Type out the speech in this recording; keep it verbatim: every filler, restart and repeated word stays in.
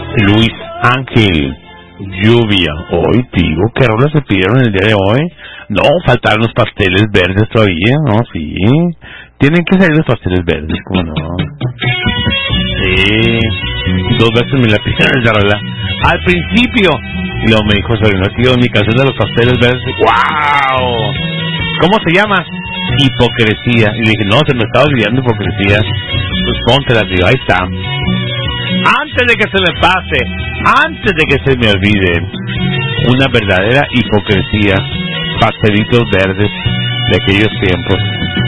Luis Ángel, lluvia. Hoy digo, ¿qué rolas se pidieron el día de hoy? No, faltaron los pasteles verdes todavía, ¿no? Sí, tienen que salir los pasteles verdes, ¿cómo no? Sí, dos veces me la pidieron esa rola. Al principio, y luego me dijo, soy no, tío, mi canción de los pasteles verdes. ¡Wow! ¿Cómo se llama? Hipocresía. Y le dije, no, se me estaba olvidando hipocresía. Pues póntela, tío, ahí está. Antes de que se me pase, antes de que se me olvide, una verdadera hipocresía, pastelitos verdes de aquellos tiempos.